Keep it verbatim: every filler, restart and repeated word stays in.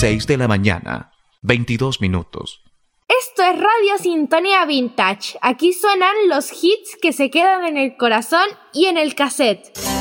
seis de la mañana, veintidós minutos. Esto es Radio Sintonía Vintage. Aquí suenan los hits que se quedan en el corazón y en el cassette.